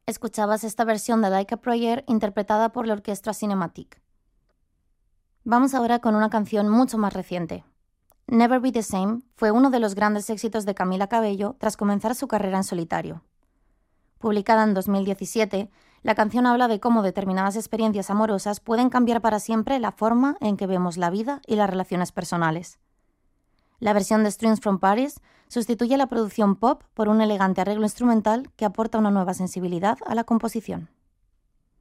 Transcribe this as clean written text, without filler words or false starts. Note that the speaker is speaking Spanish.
Escuchabas esta versión de Like a Prayer interpretada por la Orquestra Cinematic. Vamos ahora con una canción mucho más reciente. Never Be the Same fue uno de los grandes éxitos de Camila Cabello tras comenzar su carrera en solitario. Publicada en 2017, la canción habla de cómo determinadas experiencias amorosas pueden cambiar para siempre la forma en que vemos la vida y las relaciones personales. La versión de Strings from Paris sustituye la producción pop por un elegante arreglo instrumental que aporta una nueva sensibilidad a la composición.